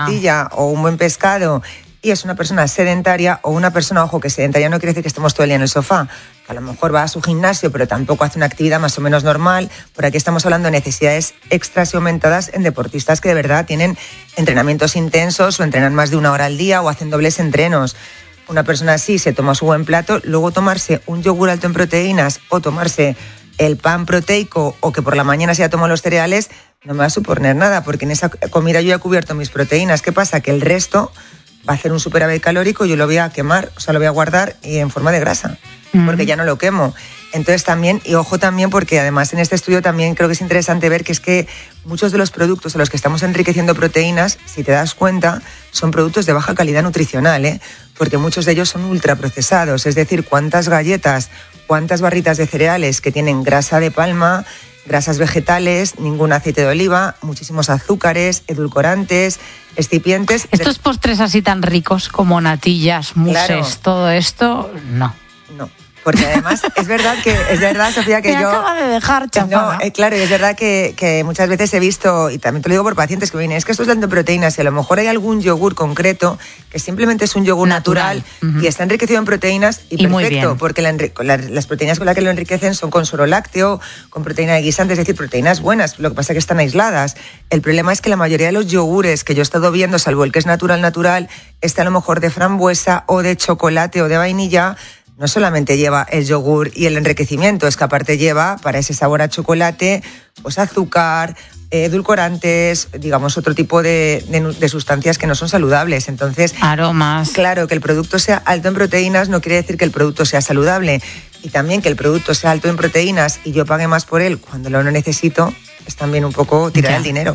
tortilla o un buen pescado y es una persona sedentaria o una persona, ojo, que sedentaria no quiere decir que estemos todo el día en el sofá, que a lo mejor va a su gimnasio pero tampoco hace una actividad más o menos normal. Por aquí estamos hablando de necesidades extras y aumentadas en deportistas que de verdad tienen entrenamientos intensos o entrenan más de 1 hora al día o hacen dobles entrenos. Una persona así se toma su buen plato, luego tomarse un yogur alto en proteínas o tomarse el pan proteico o que por la mañana se ya tomo los cereales, no me va a suponer nada porque en esa comida yo ya he cubierto mis proteínas. ¿Qué pasa? Que el resto va a hacer un superávit calórico y yo lo voy a quemar, o sea, lo voy a guardar y en forma de grasa, porque ya no lo quemo. Entonces también, y ojo también, porque además en este estudio también creo que es interesante ver que es que muchos de los productos a los que estamos enriqueciendo proteínas, si te das cuenta, son productos de baja calidad nutricional, ¿eh? Porque muchos de ellos son ultraprocesados, es decir, cuántas galletas, cuántas barritas de cereales que tienen grasa de palma, grasas vegetales, ningún aceite de oliva, muchísimos azúcares, edulcorantes, excipientes. Estos postres así tan ricos como natillas, mousses, claro. Todo esto, no. No. Porque además es verdad, Sofía, que me yo... acaba de dejar chafada. No, claro, y es verdad que muchas veces he visto, y también te lo digo por pacientes que me vienen, es que esto es dando proteínas y a lo mejor hay algún yogur concreto que simplemente es un yogur natural y está enriquecido en proteínas y perfecto, porque las proteínas con las que lo enriquecen son con suero lácteo, con proteína de guisante, es decir, proteínas buenas, lo que pasa es que están aisladas. El problema es que la mayoría de los yogures que yo he estado viendo, salvo el que es natural, está a lo mejor de frambuesa o de chocolate o de vainilla. No solamente lleva el yogur y el enriquecimiento, es que aparte lleva para ese sabor a chocolate, pues azúcar, edulcorantes, digamos otro tipo de sustancias que no son saludables. Entonces, aromas. Claro, que el producto sea alto en proteínas no quiere decir que el producto sea saludable. Y también que el producto sea alto en proteínas y yo pague más por él cuando lo necesito, es también un poco tirar el dinero.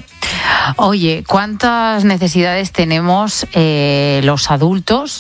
Oye, ¿cuántas necesidades tenemos los adultos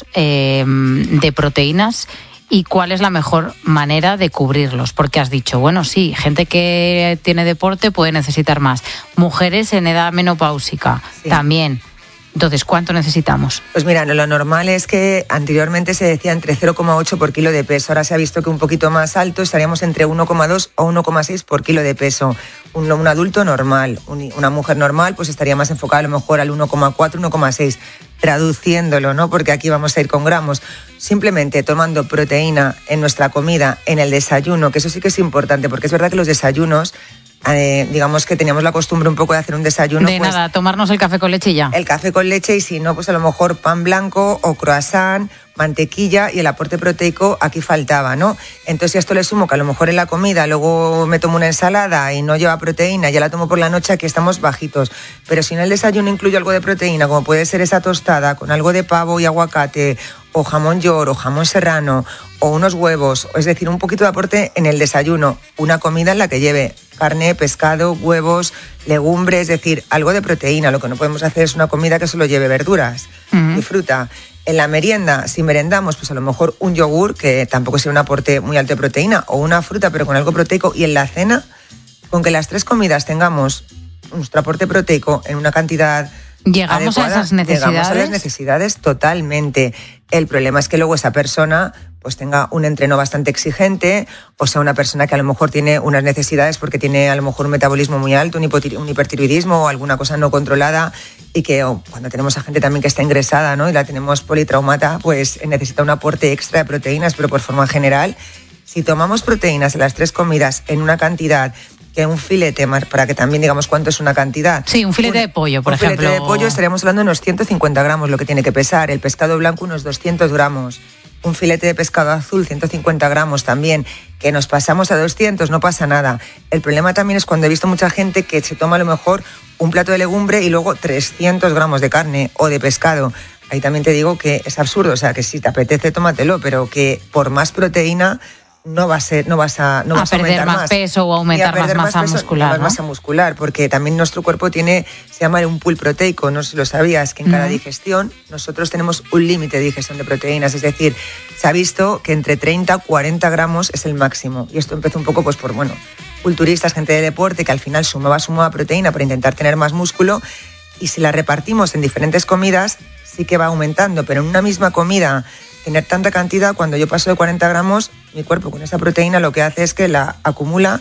de proteínas? ¿Y cuál es la mejor manera de cubrirlos? Porque has dicho, bueno, sí, gente que tiene deporte puede necesitar más. Mujeres en edad menopáusica también. Entonces, ¿cuánto necesitamos? Pues mira, lo normal es que anteriormente se decía entre 0,8 por kilo de peso. Ahora se ha visto que un poquito más alto estaríamos entre 1,2 o 1,6 por kilo de peso. Un adulto normal, una mujer normal, pues estaría más enfocada a lo mejor al 1,4, 1,6. Traduciéndolo, ¿no? Porque aquí vamos a ir con gramos. Simplemente tomando proteína en nuestra comida, en el desayuno, que eso sí que es importante, porque es verdad que los desayunos, digamos que teníamos la costumbre un poco de hacer un desayuno. De pues, nada, tomarnos el café con leche y ya. El café con leche y si no, pues a lo mejor pan blanco o croissant, mantequilla y el aporte proteico aquí faltaba, ¿no? Entonces a esto le sumo que a lo mejor en la comida luego me tomo una ensalada y no lleva proteína, ya la tomo por la noche, aquí estamos bajitos. Pero si en el desayuno incluyo algo de proteína, como puede ser esa tostada con algo de pavo y aguacate, o jamón york, o jamón serrano, o unos huevos, es decir, un poquito de aporte en el desayuno, una comida en la que lleve carne, pescado, huevos, legumbres, es decir, algo de proteína. Lo que no podemos hacer es una comida que solo lleve verduras y fruta. En la merienda, si merendamos, pues a lo mejor un yogur, que tampoco sea un aporte muy alto de proteína, o una fruta, pero con algo proteico. Y en la cena, con que las 3 comidas tengamos nuestro aporte proteico en una cantidad ¿Llegamos adecuada, a esas necesidades? Llegamos a las necesidades totalmente. El problema es que luego esa persona pues tenga un entreno bastante exigente, o sea, una persona que a lo mejor tiene unas necesidades porque tiene a lo mejor un metabolismo muy alto, un hipertiroidismo o alguna cosa no controlada, y que cuando tenemos a gente también que está ingresada, ¿no? Y la tenemos politraumata, pues necesita un aporte extra de proteínas, pero por forma general, si tomamos proteínas en las 3 comidas en una cantidad que un filete, para que también digamos cuánto es una cantidad. Sí, un filete de pollo, por ejemplo. Un filete de pollo estaríamos hablando de unos 150 gramos, lo que tiene que pesar. El pescado blanco unos 200 gramos. Un filete de pescado azul, 150 gramos también. Que nos pasamos a 200, no pasa nada. El problema también es cuando he visto mucha gente que se toma a lo mejor un plato de legumbre y luego 300 gramos de carne o de pescado. Ahí también te digo que es absurdo, o sea, que si te apetece, tómatelo, pero que por más proteína no vas a perder más peso o aumentar más masa muscular, más masa muscular, porque también nuestro cuerpo se llama un pool proteico, no sé si lo sabías, que en cada digestión nosotros tenemos un límite de digestión de proteínas, es decir, se ha visto que entre 30 y 40 gramos es el máximo, y esto empezó un poco pues por, culturistas, gente de deporte, que al final sumaba proteína para intentar tener más músculo, y si la repartimos en diferentes comidas, sí que va aumentando, pero en una misma comida tener tanta cantidad, cuando yo paso de 40 gramos, mi cuerpo con esa proteína lo que hace es que la acumula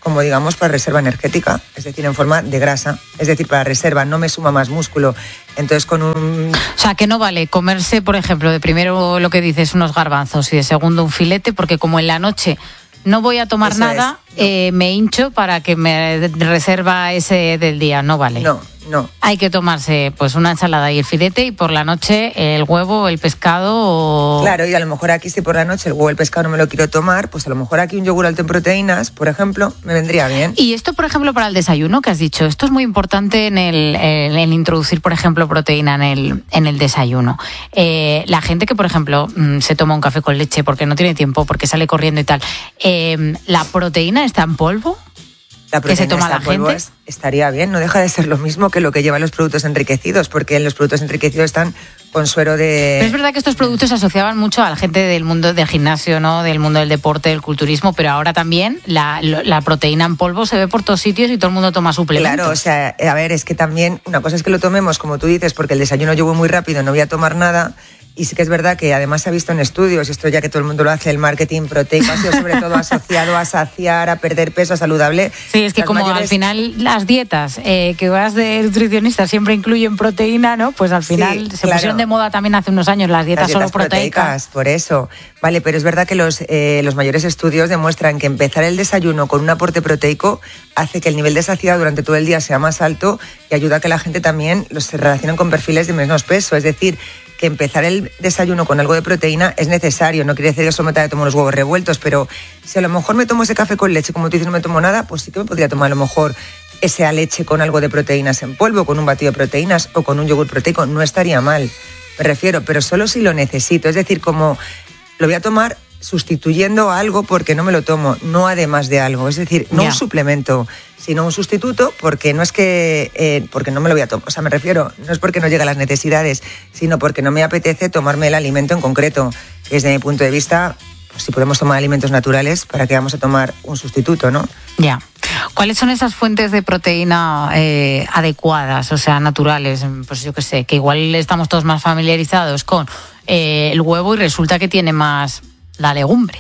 como digamos para reserva energética, es decir, en forma de grasa, es decir, para reserva, no me suma más músculo. Entonces con un... O sea, que no vale comerse, por ejemplo, de primero lo que dices, unos garbanzos y de segundo un filete, porque como en la noche no voy a tomar nada, me hincho para que me reserva ese del día, no vale. No. Hay que tomarse pues una ensalada y el filete y por la noche el huevo, el pescado o... Claro, y a lo mejor aquí si por la noche el huevo, el pescado no me lo quiero tomar, pues a lo mejor aquí un yogur alto en proteínas, por ejemplo, me vendría bien. Y esto, por ejemplo, para el desayuno que has dicho, esto es muy importante en el introducir, por ejemplo, proteína en el desayuno. La gente que, por ejemplo, se toma un café con leche porque no tiene tiempo, porque sale corriendo y tal, ¿la proteína está en polvo? La proteína que se toma la gente estaría bien, no deja de ser lo mismo que lo que llevan los productos enriquecidos, porque en los productos enriquecidos están con suero de... Pero es verdad que estos productos se asociaban mucho a la gente del mundo del gimnasio, ¿no? Del mundo del deporte, del culturismo, pero ahora también la proteína en polvo se ve por todos sitios y todo el mundo toma suplementos. Claro, o sea, a ver, es que también una cosa es que lo tomemos, como tú dices, porque el desayuno yo voy muy rápido, no voy a tomar nada. Y sí que es verdad que además se ha visto en estudios, esto ya que todo el mundo lo hace, el marketing proteico ha sido sobre todo asociado a saciar, a perder peso, a saludable. Sí, es que como al final las dietas que vas de nutricionista siempre incluyen proteína, ¿no? Pues al final se pusieron de moda también hace unos años las dietas solo proteicas. Por eso, vale, pero es verdad que los mayores estudios demuestran que empezar el desayuno con un aporte proteico hace que el nivel de saciedad durante todo el día sea más alto y ayuda a que la gente también se relacione con perfiles de menos peso, es decir, que empezar el desayuno con algo de proteína es necesario, no quiere decir que solo me tomo los huevos revueltos, pero si a lo mejor me tomo ese café con leche, como tú dices, no me tomo nada, pues sí que me podría tomar a lo mejor esa leche con algo de proteínas en polvo, con un batido de proteínas o con un yogur proteico, no estaría mal, me refiero, pero solo si lo necesito, es decir, como lo voy a tomar sustituyendo algo porque no me lo tomo, no además de algo, es decir, no un suplemento, sino un sustituto porque no es que porque no me lo voy a tomar, o sea, me refiero, no es porque no llega a las necesidades, sino porque no me apetece tomarme el alimento en concreto. Desde mi punto de vista, pues si podemos tomar alimentos naturales, ¿para qué vamos a tomar un sustituto, no? Ya. ¿Cuáles son esas fuentes de proteína adecuadas, o sea, naturales? Pues yo qué sé, que igual estamos todos más familiarizados con el huevo y resulta que tiene más la legumbre.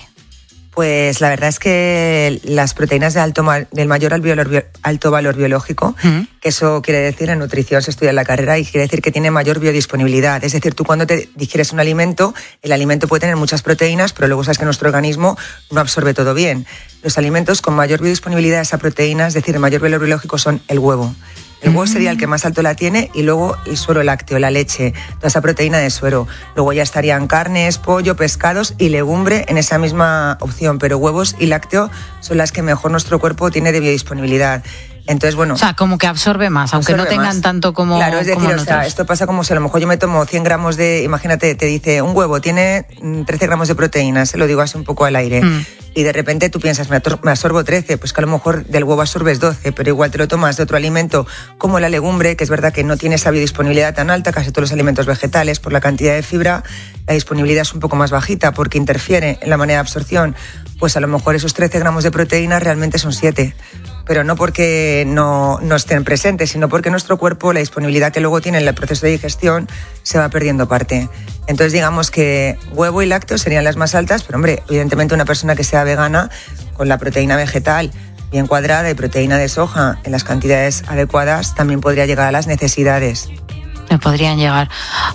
Pues la verdad es que las proteínas del mayor alto valor biológico, que eso quiere decir en nutrición se estudia en la carrera y quiere decir que tiene mayor biodisponibilidad. Es decir, tú cuando te digieres un alimento, el alimento puede tener muchas proteínas, pero luego sabes que nuestro organismo no absorbe todo bien. Los alimentos con mayor biodisponibilidad de esa proteína, es decir, el mayor valor biológico, son el huevo. El huevo sería el que más alto la tiene y luego el suero lácteo, la leche, toda esa proteína de suero. Luego ya estarían carnes, pollo, pescados y legumbre en esa misma opción, pero huevos y lácteo son las que mejor nuestro cuerpo tiene de biodisponibilidad. Entonces, bueno... O sea, como que absorbe más, aunque no tengan tanto como... Claro, es decir, o sea, esto pasa como si a lo mejor yo me tomo 100 gramos de... Imagínate, te dice, un huevo tiene 13 gramos de proteínas, se lo digo así un poco al aire. Y de repente tú piensas, me absorbo 13, pues que a lo mejor del huevo absorbes 12, pero igual te lo tomas de otro alimento como la legumbre, que es verdad que no tiene esa biodisponibilidad tan alta, casi todos los alimentos vegetales, por la cantidad de fibra, la disponibilidad es un poco más bajita porque interfiere en la manera de absorción, pues a lo mejor esos 13 gramos de proteína realmente son 7. Pero no porque no estén presentes, sino porque nuestro cuerpo, la disponibilidad que luego tiene en el proceso de digestión, se va perdiendo parte. Entonces digamos que huevo y lácteos serían las más altas, pero hombre, evidentemente una persona que sea vegana, con la proteína vegetal bien cuadrada y proteína de soja en las cantidades adecuadas, también podría llegar a las necesidades. Me podrían llegar.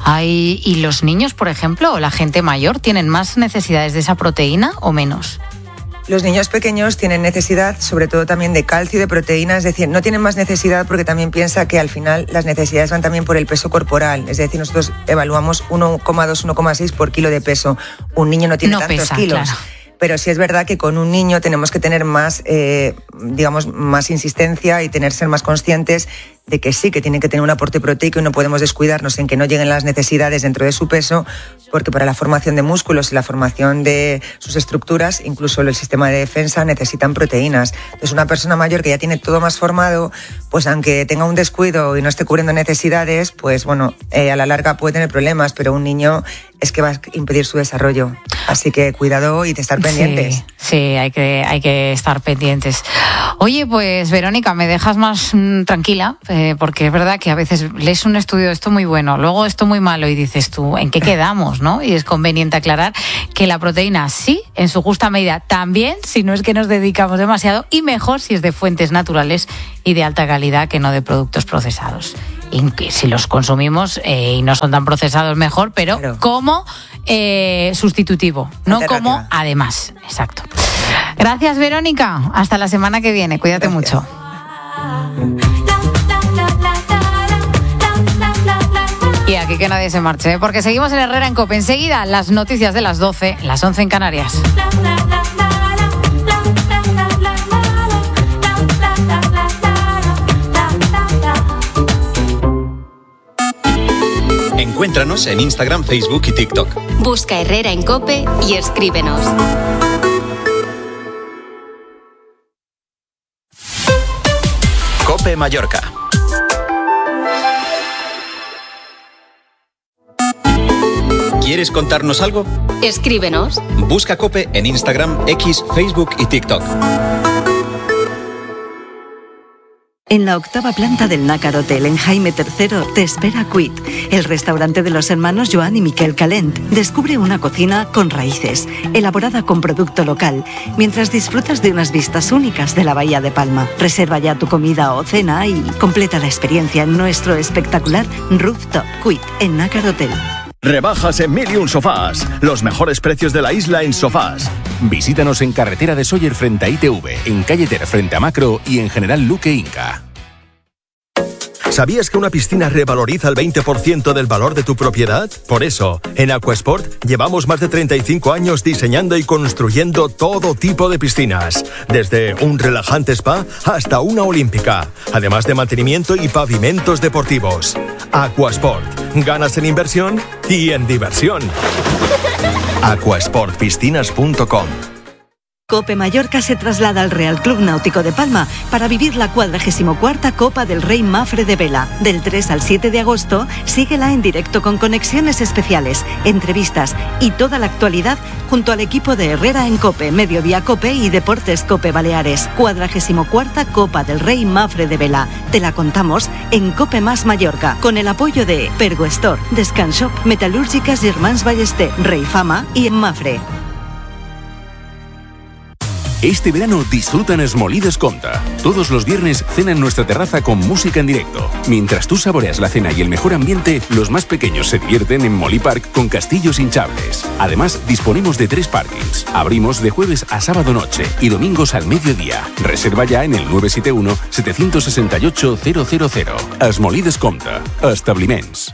¿Y los niños, por ejemplo, o la gente mayor, tienen más necesidades de esa proteína o menos? Los niños pequeños tienen necesidad sobre todo también de calcio y de proteína, es decir, no tienen más necesidad porque también piensa que al final las necesidades van también por el peso corporal, es decir, nosotros evaluamos 1,2, 1,6 por kilo de peso. Un niño no tiene tantos pesa, kilos. Claro. Pero sí es verdad que con un niño tenemos que tener más, más insistencia y ser más conscientes de que sí, que tiene que tener un aporte proteico y no podemos descuidarnos en que no lleguen las necesidades dentro de su peso, porque para la formación de músculos y la formación de sus estructuras, incluso el sistema de defensa, necesitan proteínas. Entonces, una persona mayor que ya tiene todo más formado, pues aunque tenga un descuido y no esté cubriendo necesidades, pues bueno, a la larga puede tener problemas, pero un niño es que va a impedir su desarrollo. Así que cuidado y de estar pendientes. Sí, hay que estar pendientes. Oye, pues Verónica, me dejas más tranquila, porque es verdad que a veces lees un estudio de esto muy bueno, luego esto muy malo y dices tú, ¿en qué quedamos, no? Y es conveniente aclarar que la proteína sí, en su justa medida, también, si no es que nos dedicamos demasiado, y mejor si es de fuentes naturales y de alta calidad que no de productos procesados. Y si los consumimos y no son tan procesados, mejor, pero claro, como sustitutivo, no como además. Exacto. Gracias, Verónica. Hasta la semana que viene. Cuídate mucho. Y aquí que nadie se marche, porque seguimos en Herrera en COPE. Enseguida, las noticias de las 12, las 11 en Canarias. Encuéntranos en Instagram, Facebook y TikTok. Busca Herrera en COPE y escríbenos. COPE Mallorca. ¿Quieres contarnos algo? Escríbenos. Busca COPE en Instagram, X, Facebook y TikTok. En la 8ª planta del Nácar Hotel, en Jaime III, te espera Cuit, el restaurante de los hermanos Joan y Miquel Calent. Descubre una cocina con raíces, elaborada con producto local, mientras disfrutas de unas vistas únicas de la Bahía de Palma. Reserva ya tu comida o cena y completa la experiencia en nuestro espectacular Rooftop Cuit, en Nácar Hotel. Rebajas en 1001 Sofás. Los mejores precios de la isla en sofás. Visítanos en Carretera de Sóller frente a ITV, en Calle Ter frente a Macro y en General Luque Inca. ¿Sabías que una piscina revaloriza el 20% del valor de tu propiedad? Por eso, en Aquasport llevamos más de 35 años diseñando y construyendo todo tipo de piscinas, desde un relajante spa hasta una olímpica, además de mantenimiento y pavimentos deportivos. Aquasport, ganas en inversión y en diversión. Aquasportpiscinas.com. COPE Mallorca se traslada al Real Club Náutico de Palma para vivir la 44ª Copa del Rey Mafre de Vela. Del 3 al 7 de agosto, síguela en directo con conexiones especiales, entrevistas y toda la actualidad junto al equipo de Herrera en COPE, Mediodía COPE y Deportes COPE Baleares. 44ª Copa del Rey Mafre de Vela. Te la contamos en COPE Más Mallorca, con el apoyo de Pergo Store, Descanshop, Metalúrgicas Germans Ballester, Rey Fama y en Mafre. Este verano disfruta en Esmolí Descompta. Todos los viernes cena en nuestra terraza con música en directo. Mientras tú saboreas la cena y el mejor ambiente, los más pequeños se divierten en Molí Park con castillos hinchables. Además, disponemos de 3 parkings. Abrimos de jueves a sábado noche y domingos al mediodía. Reserva ya en el 971-768-000. Esmolí Descompta. Establiments.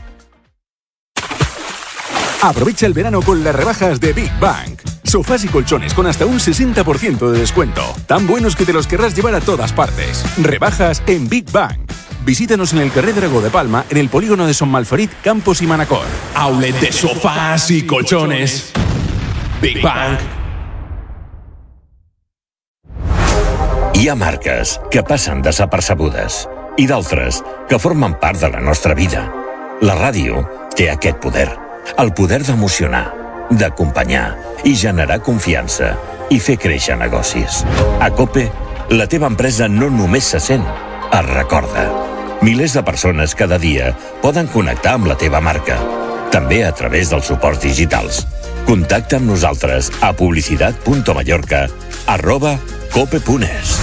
Aprovecha el verano con las rebajas de Big Bang. Sofás y colchones con hasta un 60% de descuento. Tan buenos que te los querrás llevar a todas partes. Rebajas en Big Bang. Visítanos en el Carrer Dragó de Palma, en el polígono de Son Malferit, Campos y Manacor. Outlet de sofás i colchones. Big Bang. Hi ha marques que passen desapercebudes i d'altres que formen part de la nostra vida. La ràdio té aquest poder, el poder d'emocionar, d'acompanyar i generar confiança i fer créixer negocis. A COPE, la teva empresa no només se sent, es recorda. Milers de persones cada dia poden connectar amb la teva marca, també a través dels suports digitals. Contacta amb nosaltres a publicidad.mallorca@cope.es.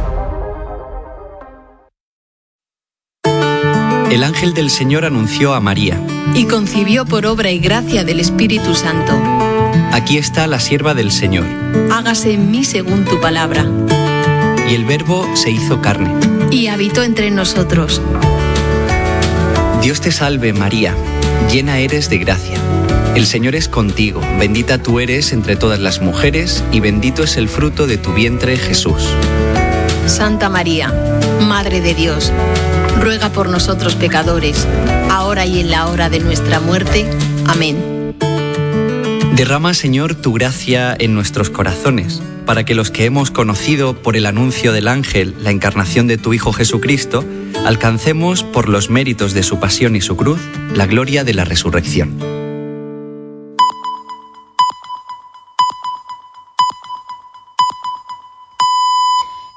El ángel del Señor anunció a María. Y concibió por obra y gracia del Espíritu Santo. Aquí está la sierva del Señor. Hágase en mí según tu palabra. Y el Verbo se hizo carne. Y habitó entre nosotros. Dios te salve, María, llena eres de gracia. El Señor es contigo, bendita tú eres entre todas las mujeres, y bendito es el fruto de tu vientre, Jesús. Santa María, Madre de Dios, ruega por nosotros pecadores, ahora y en la hora de nuestra muerte. Amén. Derrama, Señor, tu gracia en nuestros corazones, para que los que hemos conocido por el anuncio del ángel la encarnación de tu Hijo Jesucristo, alcancemos, por los méritos de su pasión y su cruz, la gloria de la resurrección.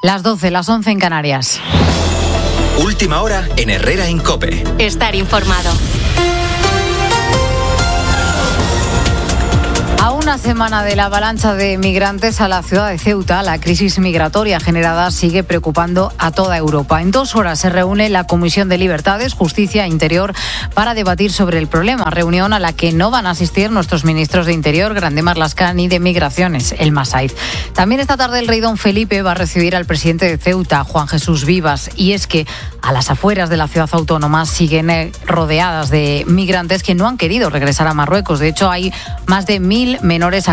Las 12, las 11 en Canarias. Última hora en Herrera en COPE. Estar informado. A una semana de la avalancha de migrantes a la ciudad de Ceuta, la crisis migratoria generada sigue preocupando a toda Europa. En 2 horas se reúne la Comisión de Libertades, Justicia e Interior para debatir sobre el problema. Reunión a la que no van a asistir nuestros ministros de Interior, Grande Marlaska, y de Migraciones, el Masaiz. También esta tarde el rey don Felipe va a recibir al presidente de Ceuta, Juan Jesús Vivas. Y es que a las afueras de la ciudad autónoma siguen rodeadas de migrantes que no han querido regresar a Marruecos. De hecho, hay más de 1.000 menores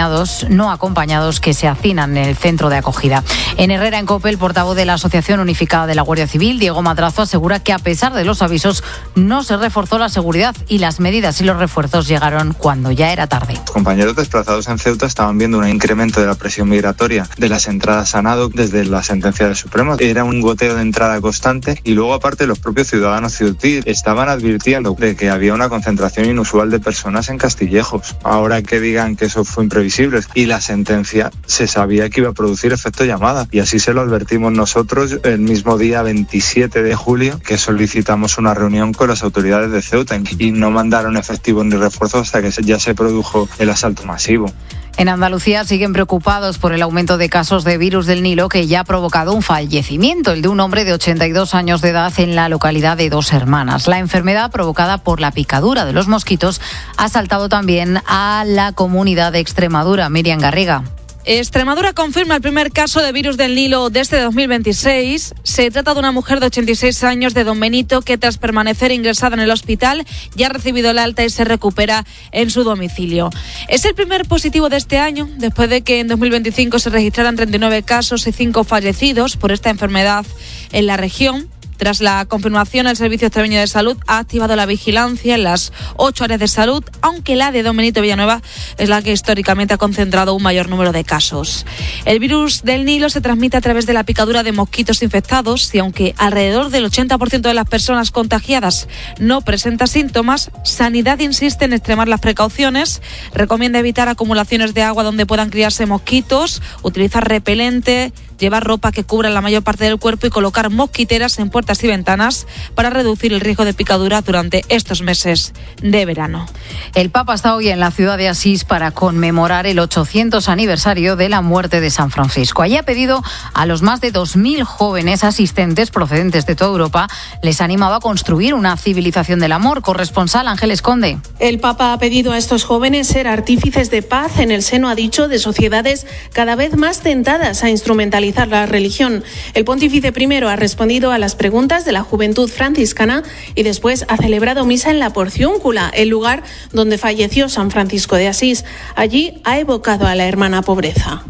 no acompañados que se hacinan en el centro de acogida. En Herrera en COPE, el portavoz de la Asociación Unificada de la Guardia Civil, Diego Madrazo, asegura que a pesar de los avisos no se reforzó la seguridad y las medidas y los refuerzos llegaron cuando ya era tarde. Los compañeros desplazados en Ceuta estaban viendo un incremento de la presión migratoria de las entradas a nado desde la sentencia del Supremo. Era un goteo de entrada constante y luego aparte los propios ciudadanos ceutíes estaban advirtiendo de que había una concentración inusual de personas en Castillejos. Ahora que digan que eso fue imprevisible y la sentencia se sabía que iba a producir efecto llamada y así se lo advertimos nosotros el mismo día 27 de julio que solicitamos una reunión con las autoridades de Ceuta y no mandaron efectivos ni refuerzos hasta que ya se produjo el asalto masivo. En Andalucía siguen preocupados por el aumento de casos de virus del Nilo que ya ha provocado un fallecimiento, el de un hombre de 82 años de edad en la localidad de Dos Hermanas. La enfermedad provocada por la picadura de los mosquitos ha saltado también a la comunidad de Extremadura. Miriam Garriga. Extremadura confirma el primer caso de virus del Nilo desde 2026. Se trata de una mujer de 86 años de Don Benito que tras permanecer ingresada en el hospital ya ha recibido el alta y se recupera en su domicilio. Es el primer positivo de este año, después de que en 2025 se registraran 39 casos y 5 fallecidos por esta enfermedad en la región. Tras la confirmación, el Servicio Extremeño de Salud ha activado la vigilancia en las 8 áreas de salud, aunque la de Don Benito Villanueva es la que históricamente ha concentrado un mayor número de casos. El virus del Nilo se transmite a través de la picadura de mosquitos infectados y aunque alrededor del 80% de las personas contagiadas no presenta síntomas, Sanidad insiste en extremar las precauciones, recomienda evitar acumulaciones de agua donde puedan criarse mosquitos, utilizar repelente, llevar ropa que cubra la mayor parte del cuerpo y colocar mosquiteras en puertas y ventanas para reducir el riesgo de picadura durante estos meses de verano. El Papa está hoy en la ciudad de Asís para conmemorar el 800 aniversario de la muerte de San Francisco. Allí ha pedido a los más de 2.000 jóvenes asistentes procedentes de toda Europa, les ha animado a construir una civilización del amor. Corresponsal Ángeles Conde. El Papa ha pedido a estos jóvenes ser artífices de paz en el seno, ha dicho, de sociedades cada vez más tentadas a instrumentalizar la religión. El pontífice primero ha respondido a las preguntas de la juventud franciscana y después ha celebrado misa en la Porciúncula, el lugar donde falleció San Francisco de Asís. Allí ha evocado a la hermana pobreza.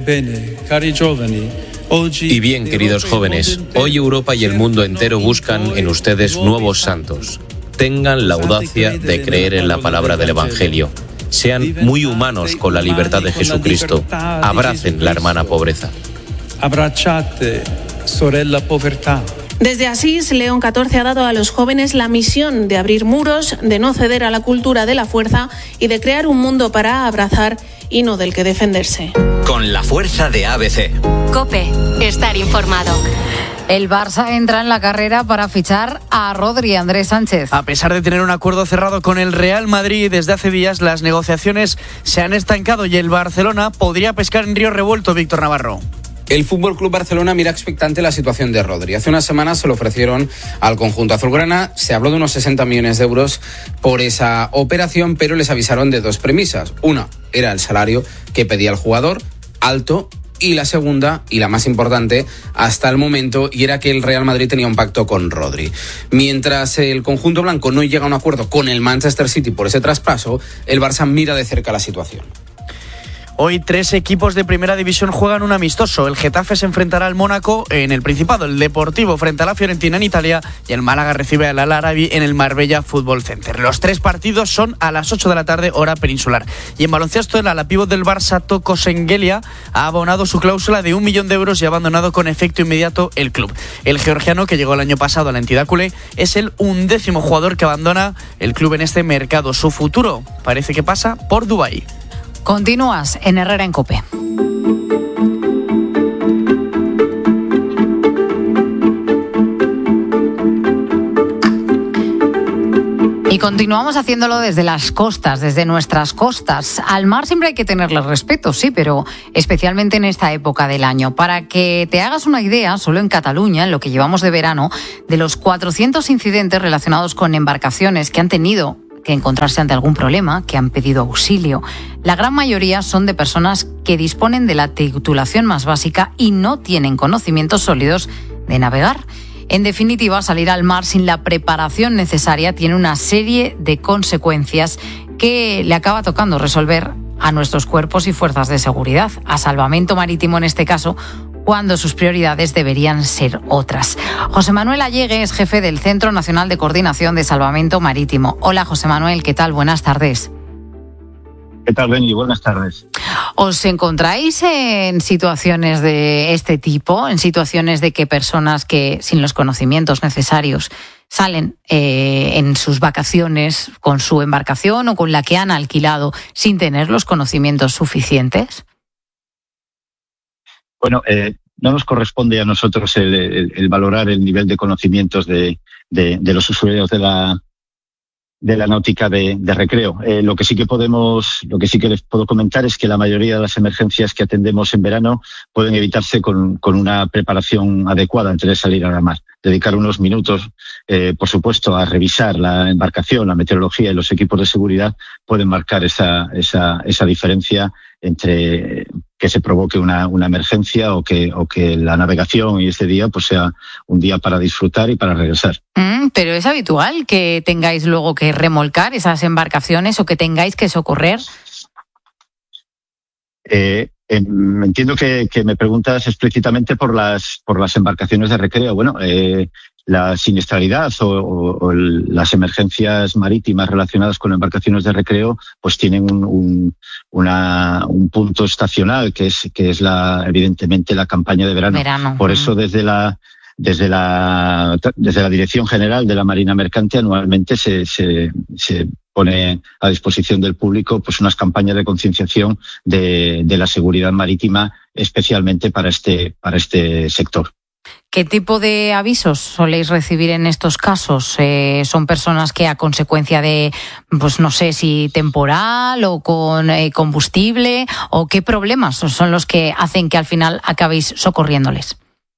Y bien, queridos jóvenes, hoy Europa y el mundo entero buscan en ustedes nuevos santos. Tengan la audacia de creer en la palabra del Evangelio. Sean muy humanos con la libertad de Jesucristo. Abracen la hermana pobreza. Abbracciate, sorella povertà. Desde Asís, León XIV ha dado a los jóvenes la misión de abrir muros, de no ceder a la cultura de la fuerza y de crear un mundo para abrazar y no del que defenderse. Con la fuerza de ABC. COPE, estar informado. El Barça entra en la carrera para fichar a Rodri. Andrés Sánchez. A pesar de tener un acuerdo cerrado con el Real Madrid desde hace días, las negociaciones se han estancado y el Barcelona podría pescar en río revuelto. Víctor Navarro. El Fútbol Club Barcelona mira expectante la situación de Rodri. Hace unas semanas se lo ofrecieron al conjunto azulgrana. Se habló de unos 60 millones de euros por esa operación, pero les avisaron de dos premisas. Una era el salario que pedía el jugador, alto, y la segunda, y la más importante hasta el momento, y era que el Real Madrid tenía un pacto con Rodri. Mientras el conjunto blanco no llega a un acuerdo con el Manchester City por ese traspaso, el Barça mira de cerca la situación. Hoy 3 equipos de primera división juegan un amistoso. El Getafe se enfrentará al Mónaco en el Principado, el Deportivo frente a la Fiorentina en Italia y el Málaga recibe al Al-Arabi en el Marbella Fútbol Center. Los 3 partidos son a las 8 de la tarde, hora peninsular. Y en baloncesto, el ala pívot del Barça, Toko Sengelia, ha abonado su cláusula de 1 millón de euros y ha abandonado con efecto inmediato el club. El georgiano, que llegó el año pasado a la entidad culé, es el 11º jugador que abandona el club en este mercado. Su futuro parece que pasa por Dubái. Continúas en Herrera en COPE. continuamos haciéndolo desde las costas, desde nuestras costas. Al mar siempre hay que tenerle respeto, sí, pero especialmente en esta época del año. Para que te hagas una idea, solo en Cataluña, en lo que llevamos de verano, de los 400 incidentes relacionados con embarcaciones que han tenido que encontrarse ante algún problema, que han pedido auxilio, la gran mayoría son de personas que disponen de la titulación más básica y no tienen conocimientos sólidos de navegar. En definitiva, salir al mar sin la preparación necesaria tiene una serie de consecuencias que le acaba tocando resolver a nuestros cuerpos y fuerzas de seguridad, a Salvamento Marítimo en este caso, cuando sus prioridades deberían ser otras. José Manuel Allegue es jefe del Centro Nacional de Coordinación de Salvamento Marítimo. Hola, José Manuel, ¿qué tal? Buenas tardes. ¿Qué tal, Beni? Buenas tardes. ¿Os encontráis en situaciones de este tipo, en situaciones de que personas que sin los conocimientos necesarios salen en sus vacaciones con su embarcación o con la que han alquilado sin tener los conocimientos suficientes? Bueno, no nos corresponde a nosotros el valorar el nivel de conocimientos de los usuarios de la náutica de recreo. Lo que sí que les puedo comentar es que la mayoría de las emergencias que atendemos en verano pueden evitarse con una preparación adecuada antes de salir a la mar. Dedicar unos minutos, por supuesto, a revisar la embarcación, la meteorología y los equipos de seguridad pueden marcar esa diferencia entre que se provoque una emergencia o que la navegación y ese día pues sea un día para disfrutar y para regresar. Pero es habitual que tengáis luego que remolcar esas embarcaciones o que tengáis que socorrer. Entiendo que me preguntas explícitamente por las embarcaciones de recreo. Bueno, la siniestralidad o las emergencias marítimas relacionadas con embarcaciones de recreo pues tienen un punto estacional que es evidentemente la campaña de verano. Por eso desde la Dirección General de la Marina Mercante anualmente se pone a disposición del público pues unas campañas de concienciación de la seguridad marítima especialmente para este sector. ¿Qué tipo de avisos soléis recibir en estos casos? ¿Son personas que a consecuencia de, pues no sé si temporal o con combustible o qué problemas son los que hacen que al final acabéis socorriéndoles?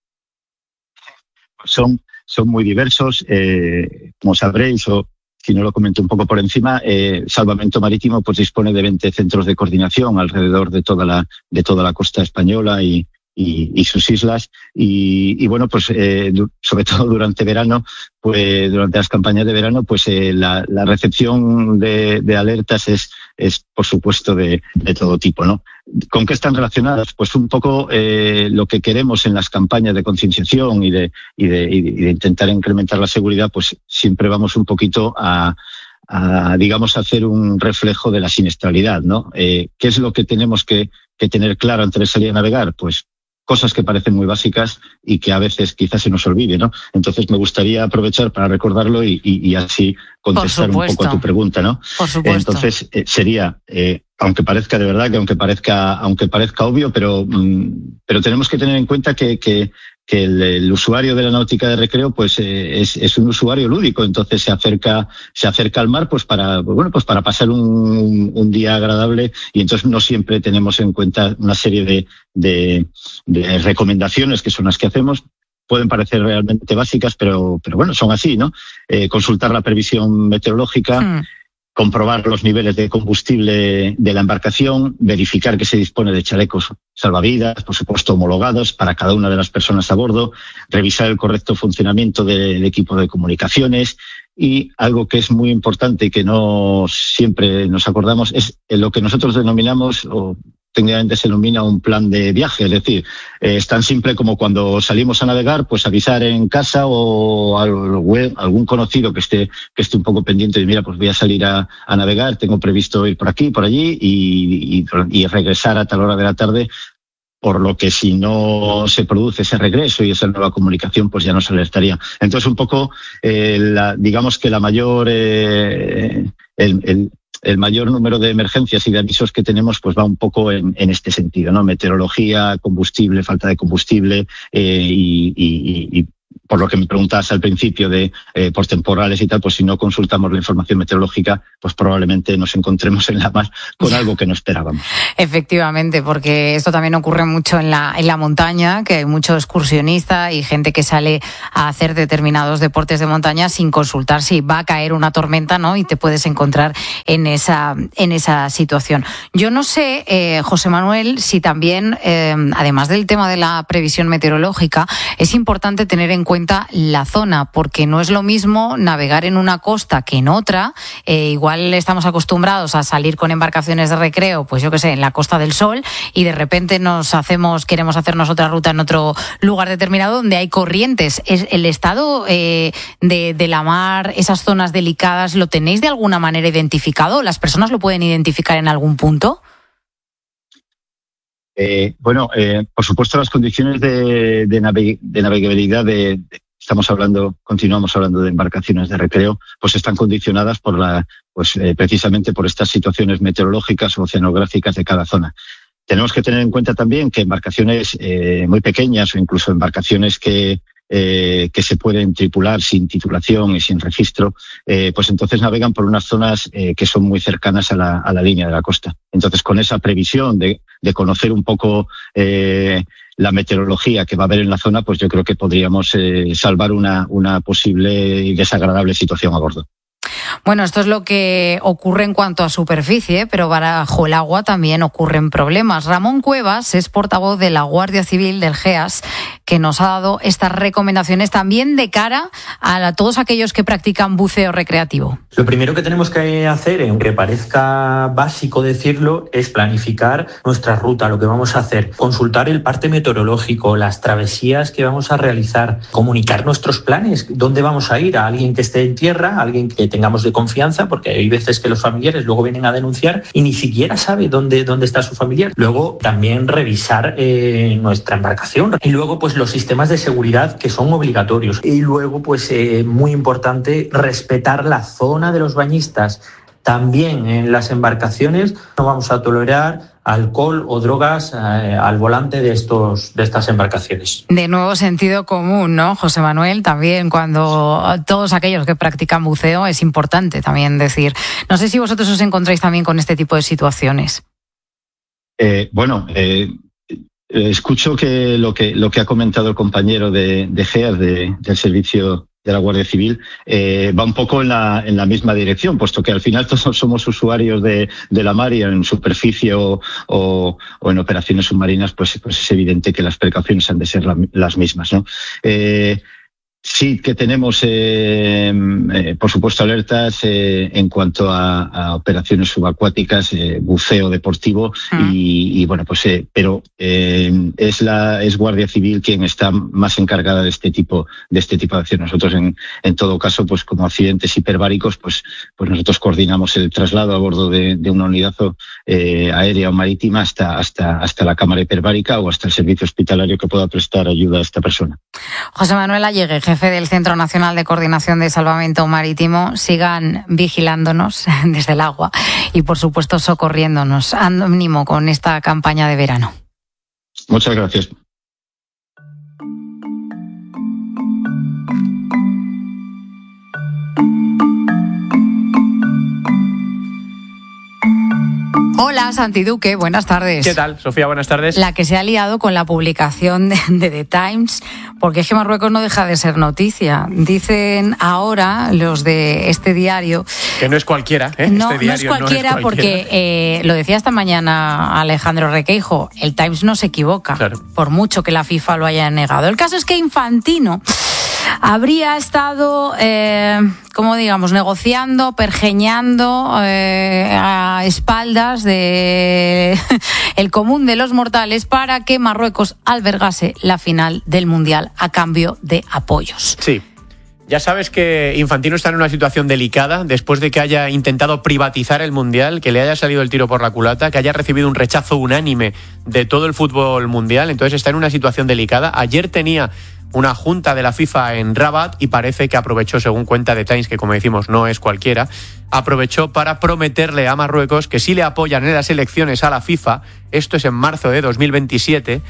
Son muy diversos, como sabréis, o si no lo comento un poco por encima, Salvamento Marítimo pues dispone de 20 centros de coordinación alrededor de toda la costa española y sus islas y bueno pues sobre todo durante verano pues durante las campañas de verano pues la recepción de alertas es por supuesto de todo tipo, ¿no? ¿Con qué están relacionadas? Pues un poco lo que queremos en las campañas de concienciación y de intentar incrementar la seguridad, pues siempre vamos un poquito a digamos hacer un reflejo de la siniestralidad, ¿no? ¿Qué es lo que tenemos que tener claro antes de salir a navegar? Pues cosas que parecen muy básicas y que a veces quizás se nos olvide, ¿no? Entonces me gustaría aprovechar para recordarlo y así contestar un poco a tu pregunta, ¿no? Por supuesto. Entonces sería, aunque parezca de verdad, aunque parezca obvio, pero tenemos que tener en cuenta que el usuario de la náutica de recreo pues es un usuario lúdico, entonces se acerca al mar pues para pasar un día agradable y entonces no siempre tenemos en cuenta una serie de recomendaciones que son las que hacemos. Pueden parecer realmente básicas, pero bueno, son así, ¿no? Consultar la previsión meteorológica, comprobar los niveles de combustible de la embarcación, verificar que se dispone de chalecos salvavidas, por supuesto homologados para cada una de las personas a bordo, revisar el correcto funcionamiento del equipo de comunicaciones y algo que es muy importante y que no siempre nos acordamos es lo que nosotros denominamos o técnicamente se denomina un plan de viaje, es decir, es tan simple como cuando salimos a navegar, pues avisar en casa o algún conocido que esté un poco pendiente de mira, pues voy a salir a navegar, tengo previsto ir por aquí, por allí y regresar a tal hora de la tarde, por lo que si no se produce ese regreso y esa nueva comunicación, pues ya nos alertaría. Entonces un poco, digamos que la mayor el mayor número de emergencias y de avisos que tenemos pues va un poco en este sentido, ¿no? Meteorología, combustible, falta de combustible y por lo que me preguntabas al principio de por temporales y tal, pues si no consultamos la información meteorológica, pues probablemente nos encontremos en la mar con algo que no esperábamos. Efectivamente, porque esto también ocurre mucho en la montaña, que hay mucho excursionista y gente que sale a hacer determinados deportes de montaña sin consultar si va a caer una tormenta, ¿no? Y te puedes encontrar en esa situación. Yo no sé, José Manuel, si también, además del tema de la previsión meteorológica, es importante tener en cuenta la zona, porque no es lo mismo navegar en una costa que en otra. Igual estamos acostumbrados a salir con embarcaciones de recreo, pues yo qué sé, en la Costa del Sol, y de repente queremos hacernos otra ruta en otro lugar determinado donde hay corrientes. ¿El estado de la mar, esas zonas delicadas, lo tenéis de alguna manera identificado? ¿Las personas lo pueden identificar en algún punto? Por supuesto, las condiciones de navegabilidad continuamos hablando de embarcaciones de recreo, pues están condicionadas por precisamente por estas situaciones meteorológicas o oceanográficas de cada zona. Tenemos que tener en cuenta también que embarcaciones muy pequeñas o incluso embarcaciones que se pueden tripular sin titulación y sin registro, pues entonces navegan por unas zonas que son muy cercanas a la línea de la costa. Entonces, con esa previsión de conocer un poco la meteorología que va a haber en la zona, pues yo creo que podríamos salvar una posible y desagradable situación a bordo. Bueno, esto es lo que ocurre en cuanto a superficie, pero bajo el agua también ocurren problemas. Ramón Cuevas es portavoz de la Guardia Civil del GEAS, que nos ha dado estas recomendaciones también de cara a todos aquellos que practican buceo recreativo. Lo primero que tenemos que hacer, aunque parezca básico decirlo, es planificar nuestra ruta, lo que vamos a hacer, consultar el parte meteorológico, las travesías que vamos a realizar, comunicar nuestros planes, dónde vamos a ir, a alguien que esté en tierra, a alguien que tengamos de confianza, porque hay veces que los familiares luego vienen a denunciar y ni siquiera sabe dónde está su familiar. Luego también revisar nuestra embarcación y luego pues los sistemas de seguridad que son obligatorios y luego pues muy importante respetar la zona de los bañistas. También en las embarcaciones no vamos a tolerar alcohol o drogas al volante de estas embarcaciones. De nuevo sentido común, ¿no, José Manuel? También cuando todos aquellos que practican buceo es importante también decir. No sé si vosotros os encontráis también con este tipo de situaciones. Escucho que lo que ha comentado el compañero de GEAS, del servicio de la Guardia Civil, va un poco en la misma dirección, puesto que al final todos somos usuarios de la mar y en superficie o en operaciones submarinas, pues es evidente que las precauciones han de ser las mismas, ¿no? Sí que tenemos, por supuesto, alertas en cuanto a operaciones subacuáticas, buceo deportivo pero es Guardia Civil quien está más encargada de este tipo de acciones. Nosotros, en todo caso, pues como accidentes hiperbáricos, pues nosotros coordinamos el traslado a bordo de una unidad aérea o marítima hasta la cámara hiperbárica o hasta el servicio hospitalario que pueda prestar ayuda a esta persona. José Manuel Allegue, jefe del Centro Nacional de Coordinación de Salvamento Marítimo, sigan vigilándonos desde el agua y, por supuesto, socorriéndonos. Ánimo con esta campaña de verano. Muchas gracias. Hola, Santi Duque, buenas tardes. ¿Qué tal, Sofía? Buenas tardes. La que se ha liado con la publicación de The Times, porque es que Marruecos no deja de ser noticia. Dicen ahora los de este diario... Que no es cualquiera, ¿eh? No es cualquiera porque, lo decía esta mañana Alejandro Requeijo, el Times no se equivoca, claro, por mucho que la FIFA lo haya negado. El caso es que Infantino habría estado, negociando, pergeñando a espaldas de el común de los mortales para que Marruecos albergase la final del Mundial a cambio de apoyos. Sí. Ya sabes que Infantino está en una situación delicada después de que haya intentado privatizar el Mundial, que le haya salido el tiro por la culata, que haya recibido un rechazo unánime de todo el fútbol mundial. Entonces está en una situación delicada. Ayer tenía una junta de la FIFA en Rabat y parece que aprovechó, según cuenta The Times, que como decimos no es cualquiera, aprovechó para prometerle a Marruecos que si le apoyan en las elecciones a la FIFA, esto es en marzo de 2027,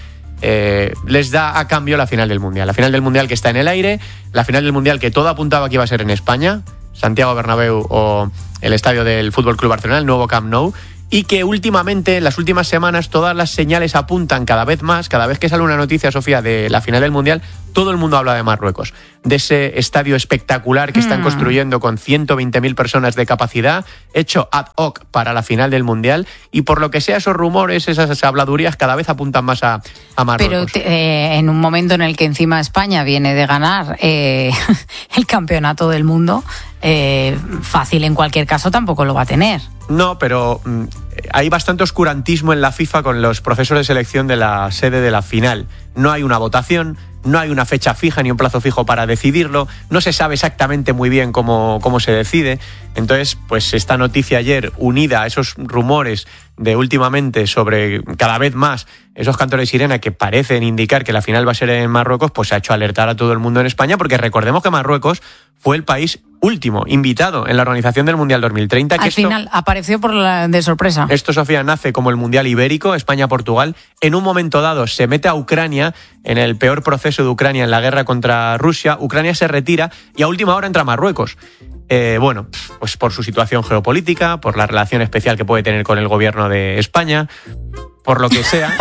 les da a cambio la final del Mundial. La final del Mundial que está en el aire, la final del Mundial que todo apuntaba que iba a ser en España, Santiago Bernabéu o el estadio del Fútbol Club Barcelona, el nuevo Camp Nou, y que últimamente, en las últimas semanas, todas las señales apuntan cada vez más, cada vez que sale una noticia, Sofía, de la final del Mundial, todo el mundo habla de Marruecos, de ese estadio espectacular que están construyendo con 120.000 personas de capacidad, hecho ad hoc para la final del Mundial, y por lo que sea, esos rumores, esas habladurías cada vez apuntan más a Marruecos. Pero en un momento en el que encima España viene de ganar el campeonato del mundo, fácil en cualquier caso tampoco lo va a tener. No, pero hay bastante oscurantismo en la FIFA con los procesos de selección de la sede de la final. No hay una votación, no hay una fecha fija ni un plazo fijo para decidirlo, no se sabe exactamente muy bien cómo se decide. Entonces, pues esta noticia ayer, unida a esos rumores de últimamente sobre cada vez más esos cantores de sirena que parecen indicar que la final va a ser en Marruecos, pues ha hecho alertar a todo el mundo en España, porque recordemos que Marruecos fue el país último invitado en la organización del Mundial 2030. Al final apareció de sorpresa. Esto, Sofía, nace como el Mundial Ibérico, España-Portugal. En un momento dado se mete a Ucrania, en el peor proceso de Ucrania en la guerra contra Rusia. Ucrania se retira y a última hora entra Marruecos. Bueno, pues por su situación geopolítica, por la relación especial que puede tener con el gobierno de España, por lo que sea,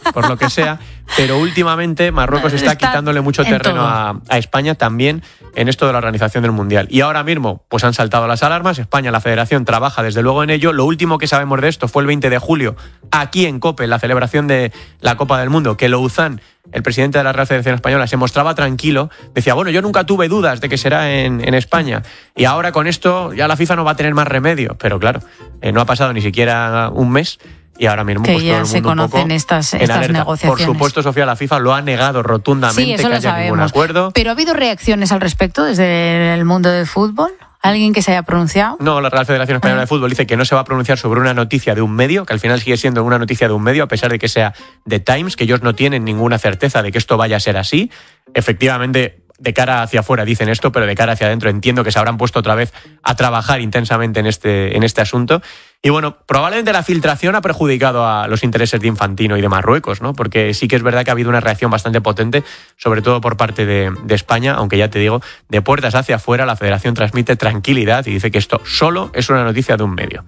pero últimamente Marruecos está quitándole mucho terreno a España también en esto de la organización del Mundial. Y ahora mismo, pues han saltado las alarmas. España, la Federación, trabaja desde luego en ello. Lo último que sabemos de esto fue el 20 de julio, aquí en COPE, en la celebración de la Copa del Mundo, que Louzán, el presidente de la Real Federación Española, se mostraba tranquilo. Decía, bueno, yo nunca tuve dudas de que será en España. Y ahora con esto ya la FIFA no va a tener más remedio. Pero claro, no ha pasado ni siquiera un mes. Y ahora mismo que pues, ya todo el mundo se conocen estas negociaciones. Por supuesto, Sofía, la FIFA lo ha negado rotundamente, sí, eso que haya ningún acuerdo. Pero ¿ha habido reacciones al respecto desde el mundo del fútbol? ¿Alguien que se haya pronunciado? No, la Real Federación Española de Fútbol dice que no se va a pronunciar sobre una noticia de un medio, que al final sigue siendo una noticia de un medio, a pesar de que sea The Times, que ellos no tienen ninguna certeza de que esto vaya a ser así. Efectivamente, de cara hacia afuera dicen esto, pero de cara hacia adentro entiendo que se habrán puesto otra vez a trabajar intensamente en este asunto. Y bueno, probablemente la filtración ha perjudicado a los intereses de Infantino y de Marruecos, ¿no? Porque sí que es verdad que ha habido una reacción bastante potente, sobre todo por parte de España, aunque ya te digo, de puertas hacia afuera la Federación transmite tranquilidad y dice que esto solo es una noticia de un medio.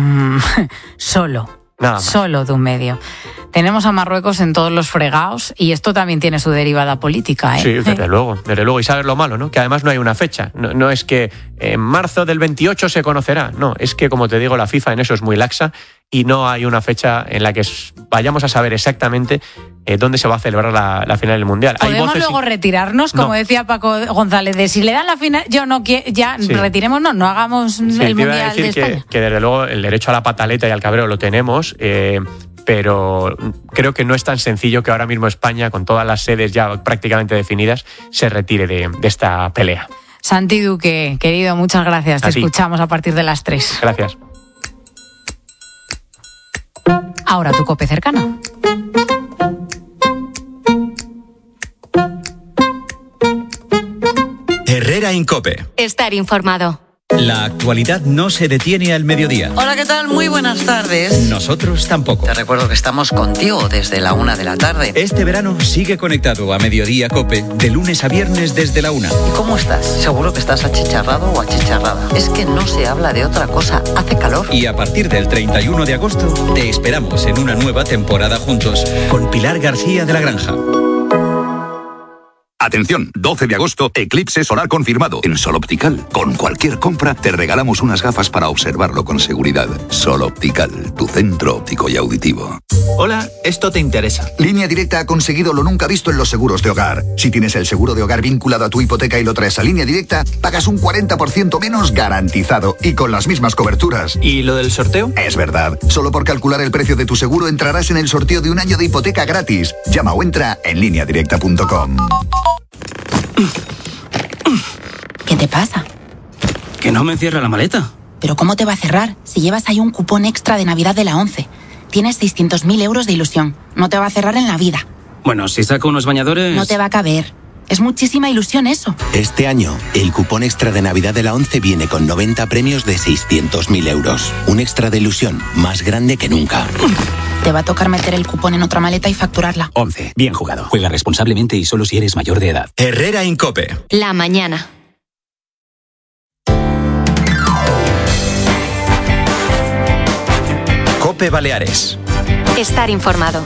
Solo. Nada más. Solo de un medio. Tenemos a Marruecos en todos los fregados y esto también tiene su derivada política, ¿eh? Sí, desde luego. Y sabes lo malo, ¿no? Que además no hay una fecha. No es que en marzo del 28 se conocerá. No, es que, como te digo, la FIFA en eso es muy laxa y no hay una fecha en la que vayamos a saber exactamente dónde se va a celebrar la final del Mundial. ¿Podemos luego retirarnos? Como decía Paco González, de si le dan la final, yo no quiero, ya retirémonos, no hagamos el Mundial de España. Que desde luego el derecho a la pataleta y al cabreo lo tenemos, pero creo que no es tan sencillo que ahora mismo España, con todas las sedes ya prácticamente definidas, se retire de esta pelea. Santi Duque, querido, muchas gracias. Te escuchamos a partir de las 3. Gracias. Ahora tu COPE cercana. Herrera en COPE. Estar informado. La actualidad no se detiene al mediodía. Hola, ¿qué tal? Muy buenas tardes. Nosotros tampoco. Te recuerdo que estamos contigo desde la 1 de la tarde. Este verano sigue conectado a Mediodía COPE, de lunes a viernes desde la 1. ¿Y cómo estás? Seguro que estás achicharrado o achicharrada. Es que no se habla de otra cosa. Hace calor. Y a partir del 31 de agosto te esperamos en una nueva temporada juntos con Pilar García de la Granja. Atención, 12 de agosto, eclipse solar confirmado en Sol Optical. Con cualquier compra te regalamos unas gafas para observarlo con seguridad. Sol Optical, tu centro óptico y auditivo. Hola, esto te interesa. Línea Directa ha conseguido lo nunca visto en los seguros de hogar. Si tienes el seguro de hogar vinculado a tu hipoteca y lo traes a Línea Directa, pagas un 40% menos garantizado y con las mismas coberturas. ¿Y lo del sorteo? Es verdad. Solo por calcular el precio de tu seguro entrarás en el sorteo de un año de hipoteca gratis. Llama o entra en lineadirecta.com. ¿Qué te pasa? Que no me cierra la maleta. ¿Pero cómo te va a cerrar si llevas ahí un cupón extra de Navidad de la 11? Tienes 600.000 euros de ilusión. No te va a cerrar en la vida. Bueno, si saco unos bañadores... No te va a caber. Es muchísima ilusión eso. Este año, el cupón extra de Navidad de la 11 viene con 90 premios de 600.000 euros. Un extra de ilusión más grande que nunca. Te va a tocar meter el cupón en otra maleta y facturarla. 11. Bien jugado. Juega responsablemente y solo si eres mayor de edad. Herrera Incope. La mañana. Cope Baleares. Estar informado.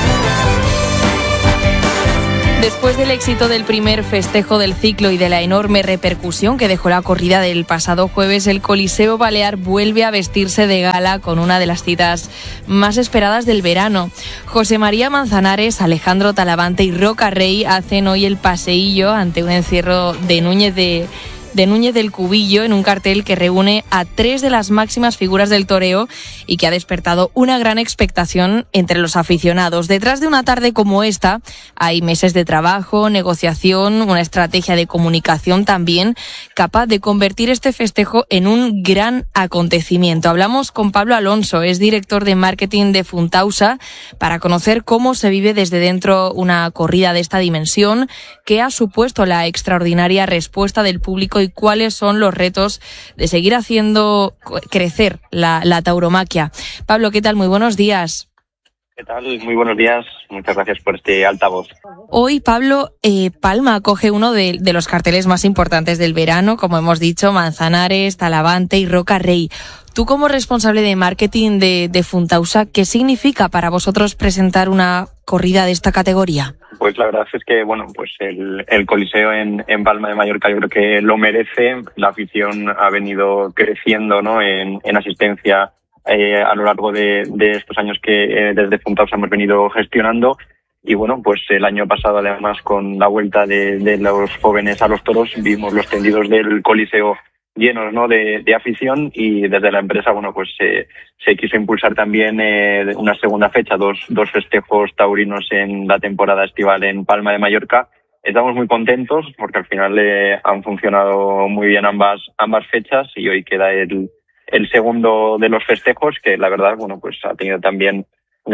Después del éxito del primer festejo del ciclo y de la enorme repercusión que dejó la corrida del pasado jueves, el Coliseo Balear vuelve a vestirse de gala con una de las citas más esperadas del verano. José María Manzanares, Alejandro Talavante y Roca Rey hacen hoy el paseillo ante un encierro de Núñez del Cubillo en un cartel que reúne a 3 de las máximas figuras del toreo y que ha despertado una gran expectación entre los aficionados. Detrás de una tarde como esta hay meses de trabajo, negociación, una estrategia de comunicación también capaz de convertir este festejo en un gran acontecimiento. Hablamos con Pablo Alonso, es director de marketing de Funtausa, para conocer cómo se vive desde dentro una corrida de esta dimensión, qué ha supuesto la extraordinaria respuesta del público y cuáles son los retos de seguir haciendo crecer la tauromaquia. Pablo, ¿qué tal? Muy buenos días. ¿Qué tal? Muy buenos días. Muchas gracias por este altavoz. Hoy, Pablo, Palma acoge uno de los carteles más importantes del verano, como hemos dicho, Manzanares, Talavante y Roca Rey. Tú, como responsable de marketing de Funtausa, ¿qué significa para vosotros presentar una corrida de esta categoría? Pues la verdad es que, bueno, pues el Coliseo en Palma de Mallorca yo creo que lo merece. La afición ha venido creciendo, ¿no?, en asistencia a lo largo de estos años que desde Funtausa hemos venido gestionando. Y bueno, pues el año pasado, además, con la vuelta de los jóvenes a los toros, vimos los tendidos del Coliseo llenos, ¿no?, de afición, y desde la empresa, bueno, pues se quiso impulsar también una segunda fecha, dos festejos taurinos en la temporada estival en Palma de Mallorca. Estamos muy contentos porque al final han funcionado muy bien ambas fechas, y hoy queda el segundo de los festejos, que la verdad, bueno, pues ha tenido también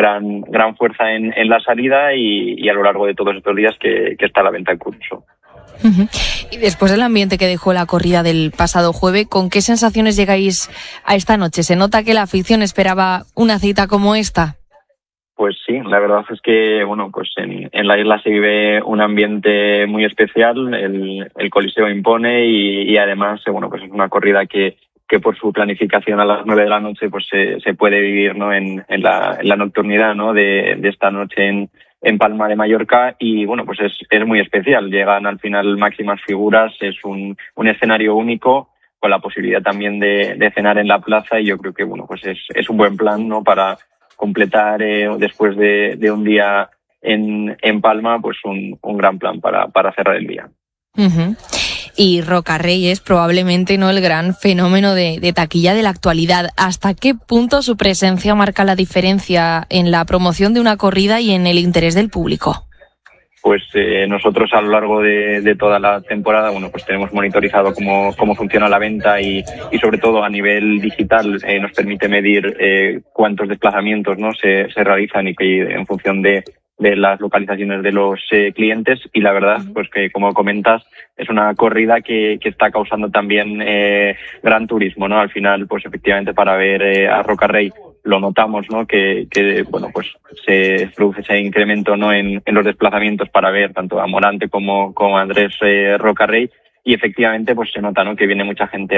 gran fuerza en la salida y a lo largo de todos estos días que está a la venta en curso. Uh-huh. Y después del ambiente que dejó la corrida del pasado jueves, ¿con qué sensaciones llegáis a esta noche? ¿Se nota que la afición esperaba una cita como esta? Pues sí, la verdad es que, bueno, pues en la isla se vive un ambiente muy especial. El Coliseo impone y además, bueno, pues es una corrida que por su planificación a las 9 de la noche pues se puede vivir, ¿no?, en la nocturnidad, ¿no?, de esta noche en Palma de Mallorca. Y bueno, pues es muy especial. Llegan al final máximas figuras, es un escenario único, con la posibilidad también de cenar en la plaza, y yo creo que, bueno, pues es un buen plan, ¿no?, para completar después de un día en Palma, pues un gran plan para cerrar el día. Uh-huh. Y Roca Rey es probablemente, ¿no?, el gran fenómeno de taquilla de la actualidad. ¿Hasta qué punto su presencia marca la diferencia en la promoción de una corrida y en el interés del público? Pues nosotros a lo largo de toda la temporada, bueno, pues tenemos monitorizado cómo funciona la venta y sobre todo a nivel digital nos permite medir cuántos desplazamientos, ¿no?, se realizan, y que en función de las localizaciones de los clientes. Y la verdad, pues que, como comentas, es una corrida que está causando también gran turismo, ¿no? Al final, pues efectivamente, para ver a Roca Rey lo notamos, ¿no?, que bueno, pues se produce ese incremento, ¿no?, en los desplazamientos para ver tanto a Morante como a Andrés Roca Rey. Y efectivamente, pues se nota, ¿no?, que viene mucha gente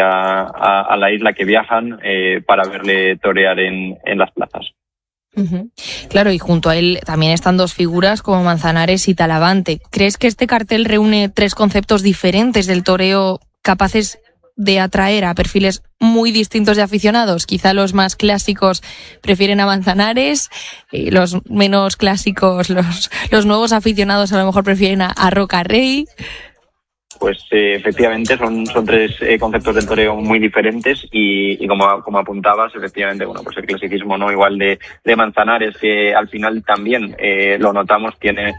a la isla, que viajan para verle torear en las plazas. Uh-huh. Claro, y junto a él también están dos figuras como Manzanares y Talavante. ¿Crees que este cartel reúne 3 conceptos diferentes del toreo capaces de atraer a perfiles muy distintos de aficionados? Quizá los más clásicos prefieren a Manzanares, los menos clásicos, los nuevos aficionados a lo mejor prefieren a Roca Rey. Pues efectivamente son 3 conceptos del toreo muy diferentes y como apuntabas, efectivamente, bueno, pues el clasicismo, ¿no?, igual de Manzanares, que al final también lo notamos, tiene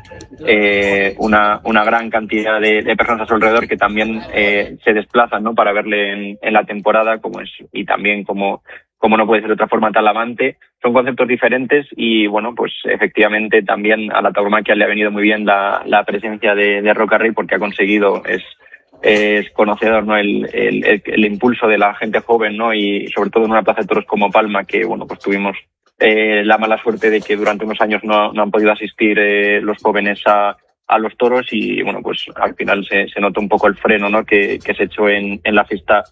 una gran cantidad de personas a su alrededor que también se desplazan, ¿no?, para verle en la temporada, y también como no puede ser de otra forma, Talavante. Son conceptos diferentes y, bueno, pues efectivamente también a la tauromaquia le ha venido muy bien la presencia de Roca Rey, porque ha conseguido, es conocedor, ¿no?, el impulso de la gente joven, ¿no?, y sobre todo en una plaza de toros como Palma, que, bueno, pues tuvimos la mala suerte de que durante unos años no han podido asistir los jóvenes a los toros y bueno, pues al final se nota un poco el freno, ¿no? que se echó en la fiesta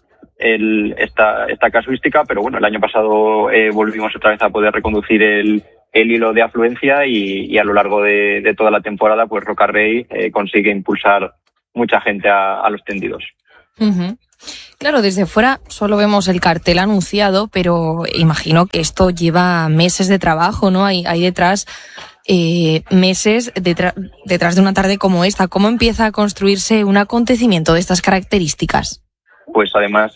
esta casuística, pero bueno, el año pasado volvimos otra vez a poder reconducir el hilo de afluencia y a lo largo de toda la temporada pues Rocarrey consigue impulsar mucha gente a los tendidos. Uh-huh. Claro, desde fuera solo vemos el cartel anunciado, pero imagino que esto lleva meses de trabajo, ¿no? Hay detrás meses detrás de una tarde como esta. ¿Cómo empieza a construirse un acontecimiento de estas características? Pues además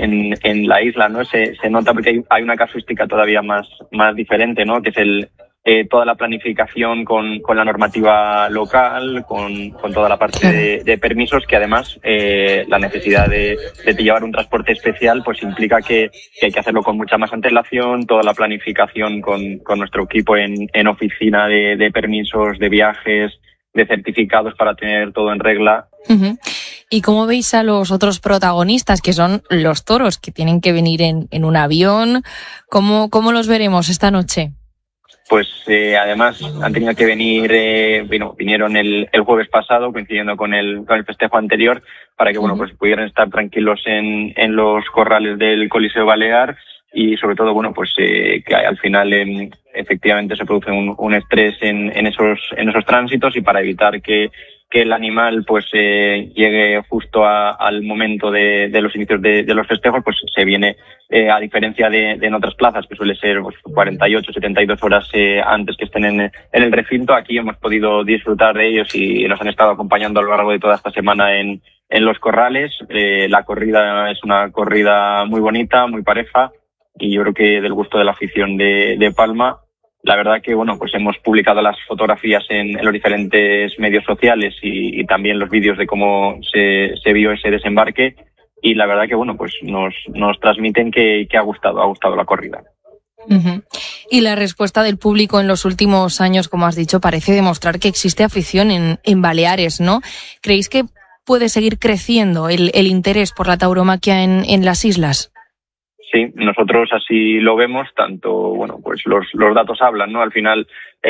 en la isla, ¿no? Se nota porque hay una casuística todavía más diferente, ¿no? Que es toda la planificación con la normativa local, con toda la parte de permisos, que además la necesidad de llevar un transporte especial pues implica que hay que hacerlo con mucha más antelación, toda la planificación con nuestro equipo en oficina de permisos, de viajes, de certificados para tener todo en regla. Uh-huh. ¿Y cómo veis a los otros protagonistas, que son los toros, que tienen que venir en un avión? ¿Cómo los veremos esta noche? Pues además han tenido que venir, vinieron el jueves pasado, coincidiendo con el festejo anterior, para que bueno, pues pudieran estar tranquilos en los corrales del Coliseo Balear y sobre todo bueno, pues que al final efectivamente se produce un estrés en esos tránsitos y para evitar que el animal pues llegue justo al momento de los inicios de los festejos, pues se viene a diferencia de en otras plazas que suele ser pues, 48, 72 horas antes que estén en el recinto. Aquí hemos podido disfrutar de ellos y nos han estado acompañando a lo largo de toda esta semana en los corrales. La corrida es una corrida muy bonita, muy pareja y yo creo que del gusto de la afición de Palma. La verdad que bueno, pues hemos publicado las fotografías en los diferentes medios sociales y también los vídeos de cómo se vio ese desembarque y la verdad que bueno, pues nos transmiten que ha gustado la corrida. Uh-huh. Y la respuesta del público en los últimos años, como has dicho, parece demostrar que existe afición en Baleares, ¿no? ¿Creéis que puede seguir creciendo el interés por la tauromaquia en las islas? Sí, nosotros así lo vemos, tanto, bueno, pues los datos hablan, ¿no? Al final,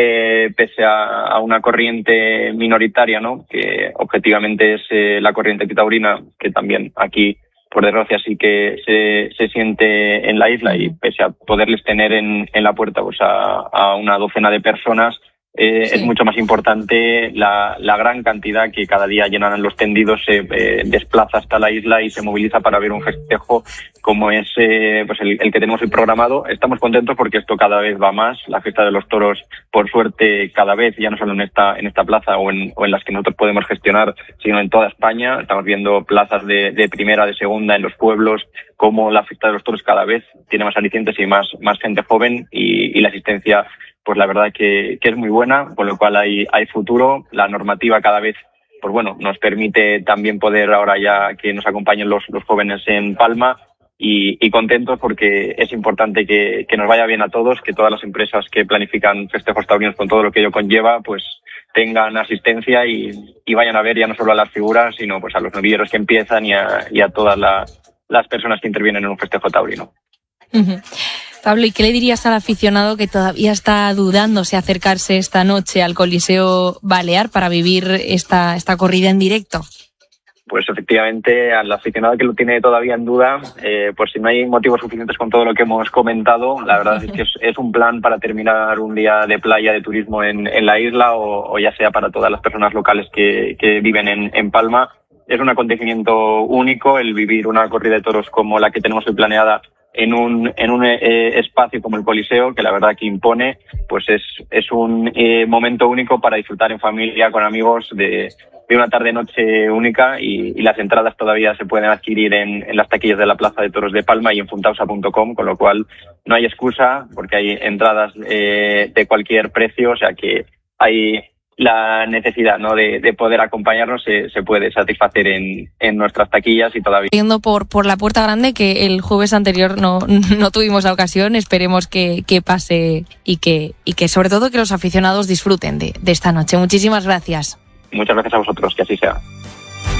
pese a una corriente minoritaria, ¿no? Que objetivamente es la corriente taurina, que también aquí, por desgracia, sí que se siente en la isla y pese a poderles tener en la puerta pues a una docena de personas, sí. Es mucho más importante la gran cantidad que cada día llenan los tendidos, se desplaza hasta la isla y se moviliza para ver un festejo como es pues el que tenemos hoy programado. Estamos contentos porque esto cada vez va más. La fiesta de los toros, por suerte, cada vez, ya no solo en esta plaza o en las que nosotros podemos gestionar, sino en toda España. Estamos viendo plazas de primera, de segunda en los pueblos, como la fiesta de los toros cada vez tiene más alicientes y más gente joven y la asistencia pues la verdad que es muy buena, con lo cual hay futuro. La normativa cada vez pues bueno, nos permite también poder ahora ya que nos acompañen los jóvenes en Palma y contentos porque es importante que nos vaya bien a todos, que todas las empresas que planifican festejos taurinos con todo lo que ello conlleva pues tengan asistencia y vayan a ver ya no solo a las figuras, sino pues a los novilleros que empiezan y a todas las personas que intervienen en un festejo taurino. Uh-huh. Pablo, ¿y qué le dirías al aficionado que todavía está dudando si acercarse esta noche al Coliseo Balear para vivir esta corrida en directo? Pues efectivamente, al aficionado que lo tiene todavía en duda, pues si no hay motivos suficientes con todo lo que hemos comentado, la verdad es que es un plan para terminar un día de playa, de turismo en la isla o ya sea para todas las personas locales que viven en Palma. Es un acontecimiento único el vivir una corrida de toros como la que tenemos hoy planeada en un espacio como el Coliseo, que la verdad que impone, pues es un momento único para disfrutar en familia, con amigos, de una tarde-noche única y las entradas todavía se pueden adquirir en las taquillas de la Plaza de Toros de Palma y en funtausa.com, con lo cual no hay excusa porque hay entradas de cualquier precio, o sea que hay la necesidad, ¿no? de poder acompañarnos se puede satisfacer en nuestras taquillas y todavía. Yendo por la Puerta Grande, que el jueves anterior no tuvimos la ocasión, esperemos que pase y que sobre todo que los aficionados disfruten de esta noche. Muchísimas gracias. Muchas gracias a vosotros, que así sea.